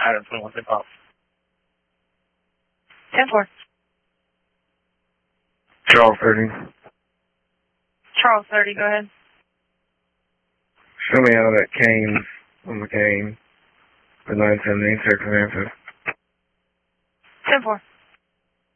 Item 21 St. Paul. 10-4. Charles 30. Charles 30, go ahead. Show me how that came on the cane. The 978 circumstances. 10-4.